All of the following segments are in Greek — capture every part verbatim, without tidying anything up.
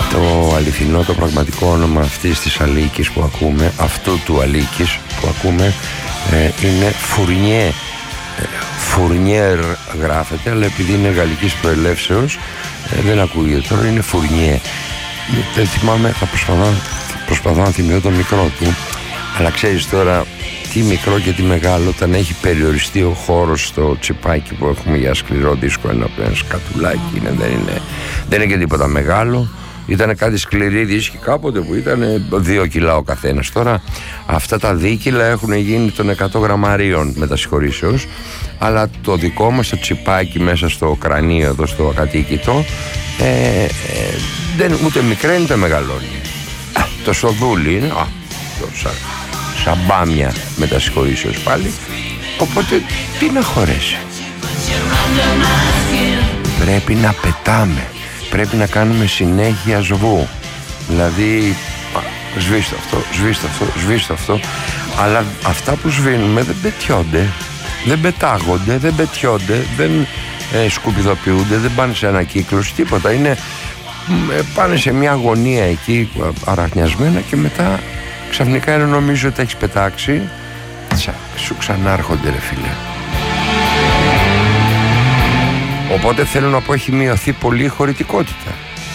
Το αληθινό, το πραγματικό όνομα αυτής της Αλίκης που ακούμε, αυτού του Αλίκης που ακούμε, ε, είναι Φουρνιέ. ε, Φουρνιέρ γράφεται, αλλά επειδή είναι γαλλικής προελεύσεως ε, δεν ακούγεται τώρα, είναι Φουρνιέ. Δεν θυμάμαι, θα προσπαθώ, προσπαθώ να θυμηθώ το μικρό του, αλλά ξέρεις τώρα τι μικρό και τι μεγάλο, όταν έχει περιοριστεί ο χώρος στο τσιπάκι που έχουμε για σκληρό δίσκο, ένα σκατουλάκι είναι, δεν είναι, δεν είναι και τίποτα μεγάλο. Ήταν κάτι σκληρή δίσκη κάποτε που ήταν δύο κιλά ο καθένας. Τώρα αυτά τα δίκυλα έχουν γίνει των εκατό γραμμαρίων μετασχωρήσεως, αλλά το δικό μας το τσιπάκι μέσα στο κρανίο εδώ στο ακατοίκητο ε, ε, δεν, ούτε μικραίνει ούτε μεγαλώνει. Α, το σοδούλι είναι α, το σα, σαμπάμια μετασχωρήσεως πάλι, οπότε τι να χωρέσει. Πρέπει να πετάμε, πρέπει να κάνουμε συνέχεια σβού. Δηλαδή σβήστε αυτό, σβήστε αυτό, σβήστε αυτό. Αλλά αυτά που σβήνουμε δεν πετιόνται, δεν πετάγονται, δεν πετιόνται, δεν ε, σκουπιδοποιούνται, δεν πάνε σε ανακύκλωση, τίποτα. Είναι, ε, πάνε σε μια γωνία εκεί αραχνιασμένα και μετά ξαφνικά είναι, νομίζω ότι έχεις πετάξει, τσα, σου ξανάρχονται ρε φίλε. Οπότε θέλω να πω, έχει μειωθεί πολύ η χωρητικότητα.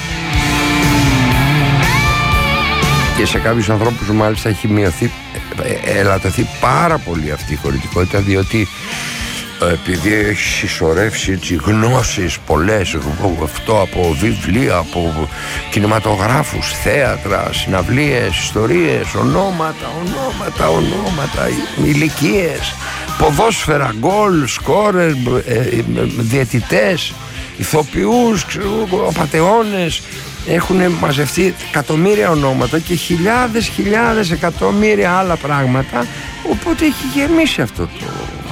Και σε κάποιους ανθρώπους μάλιστα έχει μειωθεί, ελαττωθεί πάρα πολύ αυτή η χωρητικότητα, διότι επειδή έχει συσσωρεύσει έτσι γνώσεις πολλές, αυτό από βιβλία, από κινηματογράφους, θέατρα, συναυλίες, ιστορίες, ονόματα, ονόματα, ονόματα, ηλικίες, ποδόσφαιρα, γκολ, σκόρερ, διαιτητές, ηθοποιούς, απατεώνες, έχουν μαζευτεί εκατομμύρια ονόματα και χιλιάδες χιλιάδες εκατομμύρια άλλα πράγματα, οπότε έχει γεμίσει αυτό το